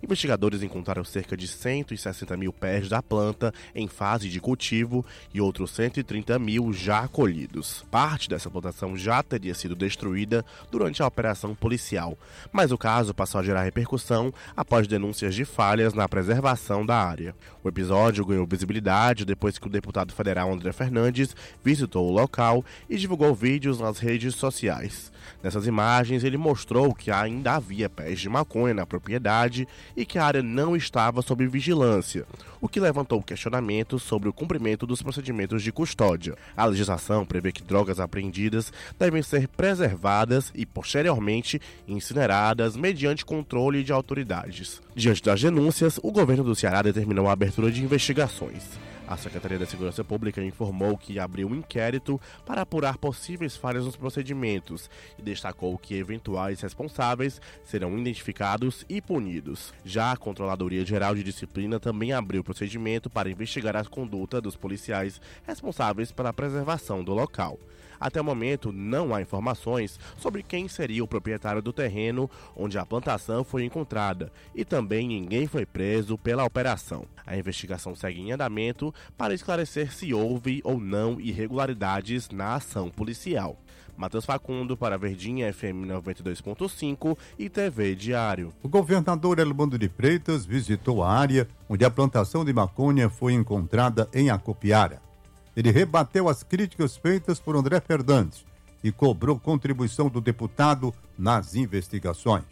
investigadores encontraram cerca de 160 mil pés da planta em fase de cultivo e outros 130 mil já colhidos. Parte dessa plantação já teria sido destruída durante a operação policial, mas o caso passou a gerar repercussão após denúncias de falhas na preservação da área. O episódio ganhou visibilidade depois que o deputado federal André Fernandes visitou o local e divulgou vídeos nas redes sociais. Nessas imagens, ele mostrou que ainda havia pés de maconha na propriedade e que a área não estava sob vigilância, o que levantou questionamentos sobre o cumprimento dos procedimentos de custódia. A legislação prevê que drogas apreendidas devem ser preservadas e, posteriormente, incineradas mediante controle de autoridades. Diante das denúncias, o governo do Ceará determinou a abertura de investigações. A Secretaria da Segurança Pública informou que abriu um inquérito para apurar possíveis falhas nos procedimentos e destacou que eventuais responsáveis serão identificados e punidos. Já a Controladoria Geral de Disciplina também abriu procedimento para investigar a conduta dos policiais responsáveis pela preservação do local. Até o momento, não há informações sobre quem seria o proprietário do terreno onde a plantação foi encontrada e também ninguém foi preso pela operação. A investigação segue em andamento para esclarecer se houve ou não irregularidades na ação policial. Matheus Facundo para Verdinha FM 92.5 e TV Diário. O governador Elmando de Freitas visitou a área onde a plantação de maconha foi encontrada em Acopiara. Ele rebateu as críticas feitas por André Fernandes e cobrou contribuição do deputado nas investigações.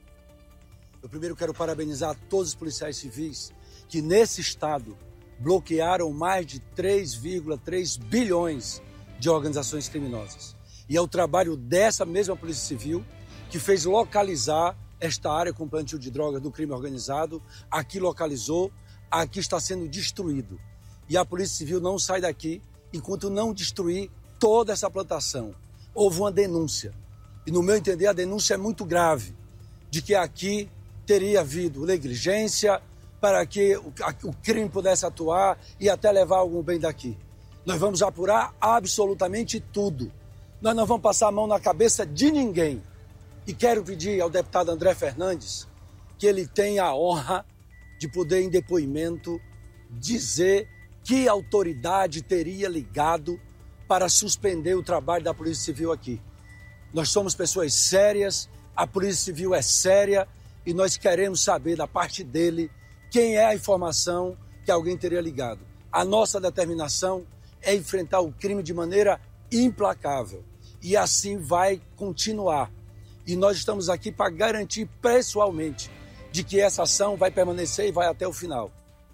Eu primeiro quero parabenizar todos os policiais civis que nesse estado bloquearam mais de 3,3 bilhões de organizações criminosas. E é o trabalho dessa mesma Polícia Civil que fez localizar esta área com plantio de drogas do crime organizado. Aqui localizou, aqui está sendo destruído. E a Polícia Civil não sai daqui enquanto não destruir toda essa plantação. Houve uma denúncia. E no meu entender a denúncia é muito grave, de que aqui teria havido negligência para que o crime pudesse atuar e até levar algum bem daqui. Nós vamos apurar absolutamente tudo. Nós não vamos passar a mão na cabeça de ninguém. E quero pedir ao deputado André Fernandes que ele tenha a honra de poder, em depoimento, dizer que autoridade teria ligado para suspender o trabalho da Polícia Civil aqui. Nós somos pessoas sérias, a Polícia Civil é séria e nós queremos saber da parte dele quem é a informação que alguém teria ligado. A nossa determinação é enfrentar o crime de maneira implacável e assim vai continuar. E nós estamos aqui para garantir pessoalmente de que essa ação vai permanecer e vai até o final.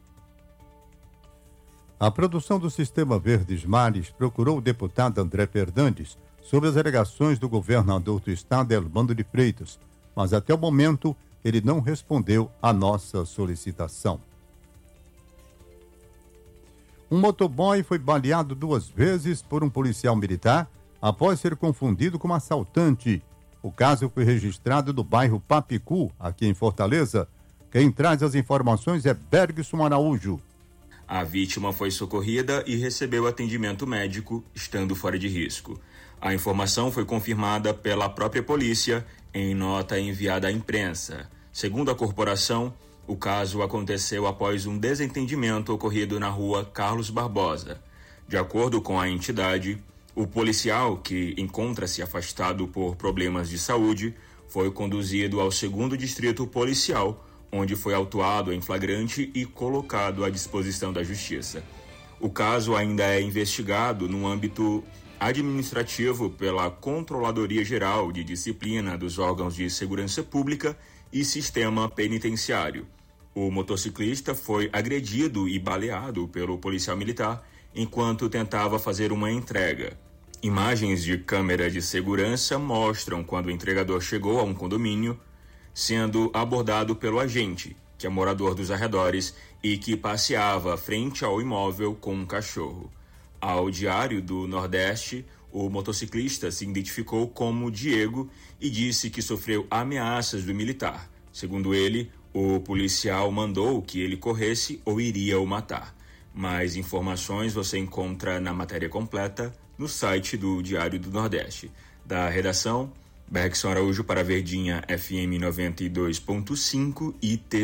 A produção do Sistema Verdes Mares procurou o deputado André Fernandes sobre as alegações do governador do estado, Elmando de Freitas, mas até o momento ele não respondeu à nossa solicitação. Um motoboy foi baleado 2 vezes por um policial militar após ser confundido com um assaltante. O caso foi registrado no bairro Papicu, aqui em Fortaleza. Quem traz as informações é Bergson Araújo. A vítima foi socorrida e recebeu atendimento médico, estando fora de risco. A informação foi confirmada pela própria polícia em nota enviada à imprensa. Segundo a corporação, o caso aconteceu após um desentendimento ocorrido na rua Carlos Barbosa. De acordo com a entidade, o policial, que encontra-se afastado por problemas de saúde, foi conduzido ao 2º Distrito Policial, onde foi autuado em flagrante e colocado à disposição da Justiça. O caso ainda é investigado no âmbito administrativo pela Controladoria Geral de Disciplina dos órgãos de segurança pública e sistema penitenciário. O motociclista foi agredido e baleado pelo policial militar enquanto tentava fazer uma entrega. Imagens de câmera de segurança mostram quando o entregador chegou a um condomínio, sendo abordado pelo agente, que é morador dos arredores e que passeava frente ao imóvel com um cachorro. Ao Diário do Nordeste, o motociclista se identificou como Diego e disse que sofreu ameaças do militar. Segundo ele, o policial mandou que ele corresse ou iria o matar. Mais informações você encontra na matéria completa no site do Diário do Nordeste. Da redação, Bergson Araújo para Verdinha FM 92.5 e TV.